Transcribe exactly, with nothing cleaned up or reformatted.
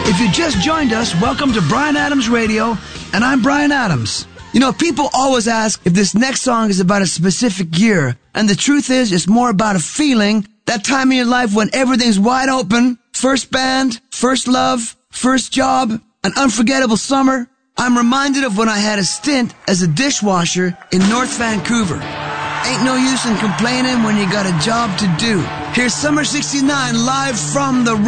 If you just joined us, welcome to Bryan Adams Radio, and I'm Bryan Adams. You know, people always ask if this next song is about a specific year, and the truth is, it's more about a feeling, that time in your life when everything's wide open, first band, first love, first job, an unforgettable summer. I'm reminded of when I had a stint as a dishwasher in North Vancouver. Ain't no use in complaining when you got a job to do. Here's Summer sixty-nine live from the